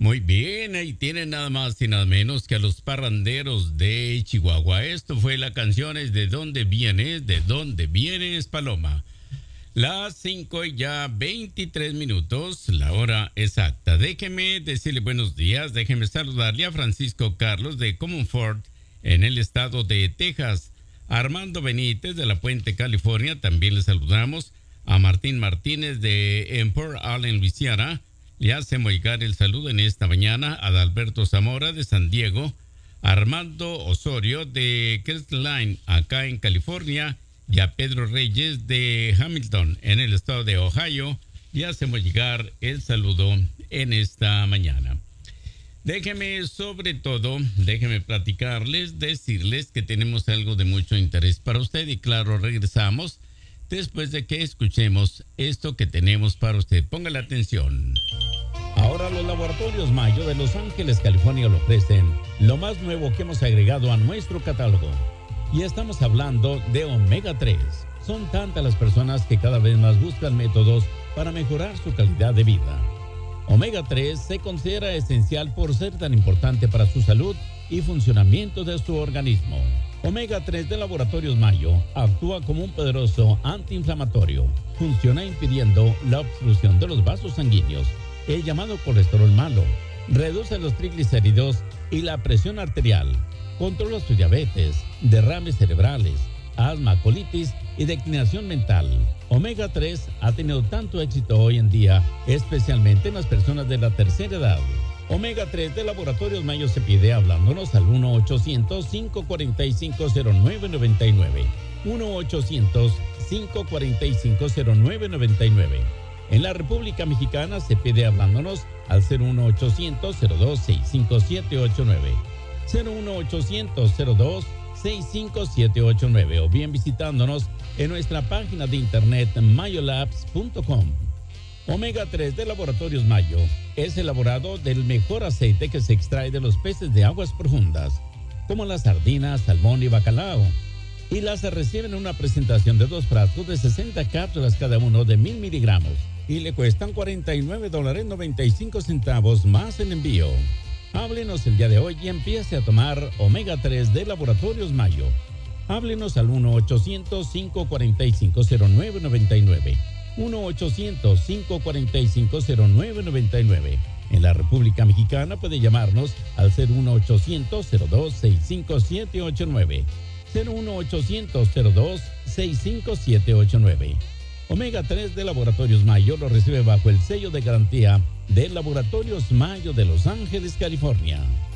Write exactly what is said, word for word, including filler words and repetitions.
Muy bien, ahí tienen nada más y nada menos que a los parranderos de Chihuahua. Esto fue la canción es ¿De dónde vienes? ¿De dónde vienes, Paloma? Las cinco y ya veintitrés minutos, la hora exacta. Déjeme decirle buenos días, déjeme saludarle a Francisco Carlos de Commonfort en el estado de Texas. Armando Benítez de La Puente, California, también le saludamos. A Martín Martínez de Empor Allen, Luisiana. Le hacemos llegar el saludo en esta mañana a Adalberto Zamora de San Diego, Armando Osorio de Crestline, acá en California, y a Pedro Reyes de Hamilton, en el estado de Ohio. Le hacemos llegar el saludo en esta mañana. Déjeme, sobre todo, déjeme platicarles, decirles que tenemos algo de mucho interés para usted y claro, regresamos después de que escuchemos esto que tenemos para usted. Póngale atención. Ahora los laboratorios Mayo de Los Ángeles, California, le ofrecen lo más nuevo que hemos agregado a nuestro catálogo. Y estamos hablando de omega tres. Son tantas las personas que cada vez más buscan métodos para mejorar su calidad de vida. omega tres se considera esencial por ser tan importante para su salud y funcionamiento de su organismo. omega tres de Laboratorios Mayo actúa como un poderoso antiinflamatorio. Funciona impidiendo la obstrucción de los vasos sanguíneos, el llamado colesterol malo, reduce los triglicéridos y la presión arterial, controla su diabetes, derrames cerebrales, asma, colitis y declinación mental. omega tres ha tenido tanto éxito hoy en día, especialmente en las personas de la tercera edad. omega tres de Laboratorios Mayo se pide hablándonos al uno ochocientos, cinco cuatro cinco, cero nueve nueve nueve. uno ochocientos, cinco cuatro cinco, cero nueve nueve nueve. En la República Mexicana se pide hablándonos al cero uno ochocientos, cero dos seis cinco siete ocho nueve. cero uno ochocientos, cero dos seis cinco siete ocho nueve o bien visitándonos en nuestra página de internet mayolabs punto com. omega tres de Laboratorios Mayo es elaborado del mejor aceite que se extrae de los peces de aguas profundas, como las sardinas, salmón y bacalao. Y las reciben en una presentación de dos frascos de sesenta cápsulas cada uno de mil miligramos y le cuestan cuarenta y nueve dólares noventa y cinco centavos más el envío. Háblenos el día de hoy y empiece a tomar omega tres de Laboratorios Mayo. Háblenos al uno ochocientos, cinco cuatro cinco, cero nueve nueve nueve. uno ochocientos, cinco cuatro cinco, cero nueve nueve nueve. En la República Mexicana puede llamarnos al cero uno ochocientos, cero dos seis cinco siete ocho nueve. cero uno ochocientos, cero dos seis cinco siete ocho nueve. omega tres de Laboratorios Mayo lo recibe bajo el sello de garantía de Laboratorios Mayo de Los Ángeles, California.